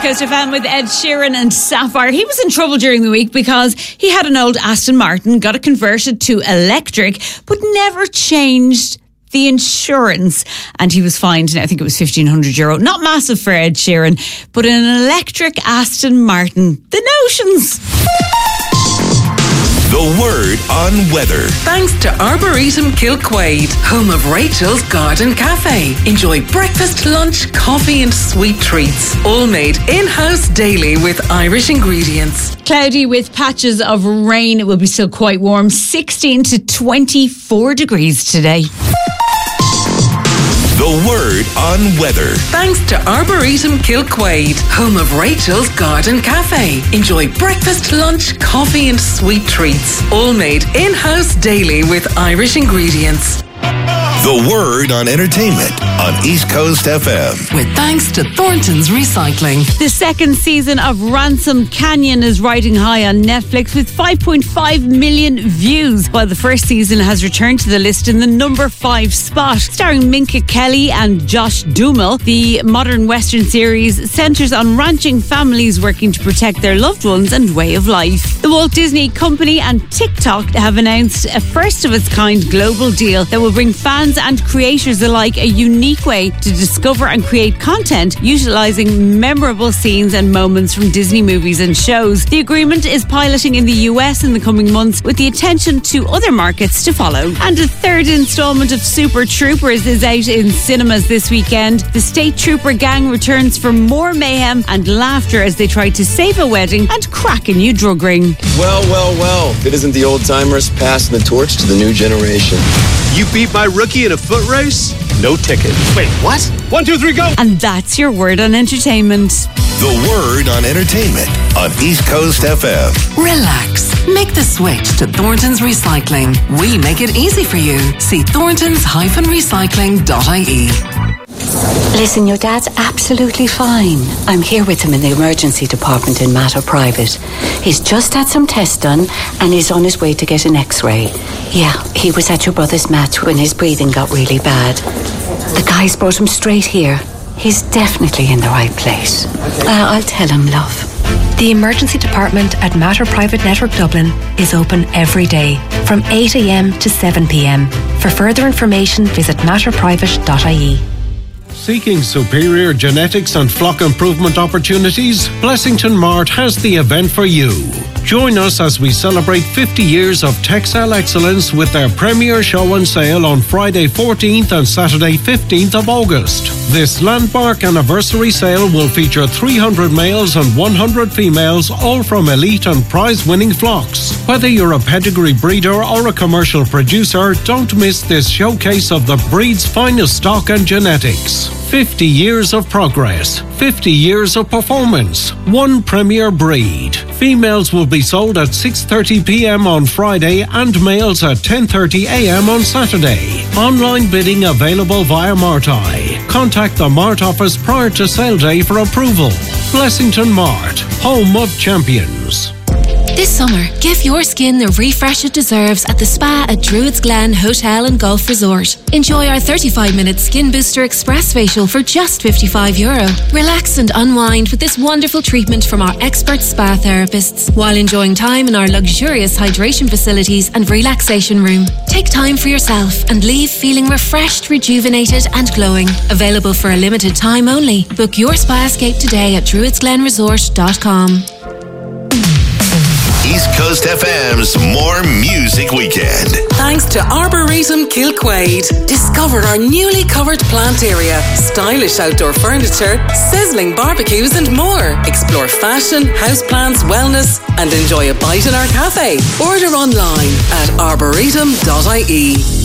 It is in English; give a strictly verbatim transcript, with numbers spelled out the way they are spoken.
Coast F M with Ed Sheeran and Sapphire. He was in trouble during the week because he had an old Aston Martin, got it converted to electric, but never changed the insurance. And he was fined, I think it was fifteen hundred euro. Not massive for Ed Sheeran, but in an electric Aston Martin. The notions. The Word on Weather. Thanks to Arboretum Kilquade, home of Rachel's Garden Cafe. Enjoy breakfast, lunch, coffee and sweet treats. All made in-house daily with Irish ingredients. Cloudy with patches of rain. It will be still quite warm. sixteen to twenty-four degrees today. The Word on Weather. Thanks to Arboretum Kilquade, home of Rachel's Garden Cafe. Enjoy breakfast, lunch, coffee and sweet treats. All made in-house daily with Irish ingredients. The Word on Entertainment on East Coast F M. With thanks to Thornton's Recycling. The second season of Ransom Canyon is riding high on Netflix with five point five million views, while the first season has returned to the list in the number five spot. Starring Minka Kelly and Josh Duhamel, the modern Western series centres on ranching families working to protect their loved ones and way of life. The Walt Disney Company and TikTok have announced a first-of-its-kind global deal that will bring fans and creators alike a unique way to discover and create content utilising memorable scenes and moments from Disney movies and shows. The agreement is piloting in the U S in the coming months with the attention to other markets to follow. And a third instalment of Super Troopers is out in cinemas this weekend. The State Trooper gang returns for more mayhem and laughter as they try to save a wedding and crack a new drug ring. Well, well, well. If it isn't the old-timers passing the torch to the new generation. You beat my rookie in a foot race? No ticket. Wait, what? One, two, three, go! And that's your Word on Entertainment. The Word on Entertainment on East Coast F M. Relax. Make the switch to Thornton's Recycling. We make it easy for you. See thorntons dash recycling dot I E. Listen, your dad's absolutely fine. I'm here with him in the emergency department in Mater Private. He's just had some tests done and he's on his way to get an x-ray. Yeah, he was at your brother's match when his breathing got really bad. The guys brought him straight here. He's definitely in the right place. Uh, I'll tell him, love. The emergency department at Mater Private Network Dublin is open every day from eight a.m. to seven p.m. For further information, visit mater private dot I E. Seeking superior genetics and flock improvement opportunities? Blessington Mart has the event for you. Join us as we celebrate fifty years of textile excellence with their premier show and sale on Friday fourteenth and Saturday fifteenth of August. This landmark anniversary sale will feature three hundred males and one hundred females, all from elite and prize-winning flocks. Whether you're a pedigree breeder or a commercial producer, don't miss this showcase of the breed's finest stock and genetics. fifty years of progress, fifty years of performance, one premier breed. Females will be sold at six thirty p.m. on Friday and males at ten thirty a.m. on Saturday. Online bidding available via Marti. Contact the Mart office prior to sale day for approval. Blessington Mart, home of champions. This summer, give your skin the refresh it deserves at the spa at Druids Glen Hotel and Golf Resort. Enjoy our thirty-five minute Skin Booster Express facial for just fifty-five euro. Relax and unwind with this wonderful treatment from our expert spa therapists while enjoying time in our luxurious hydration facilities and relaxation room. Take time for yourself and leave feeling refreshed, rejuvenated and glowing. Available for a limited time only. Book your spa escape today at druids glen resort dot com. East Coast F M's More Music Weekend. Thanks to Arboretum Kilquade. Discover our newly covered plant area, stylish outdoor furniture, sizzling barbecues and more. Explore fashion, houseplants, wellness and enjoy a bite in our cafe. Order online at arboretum dot I E.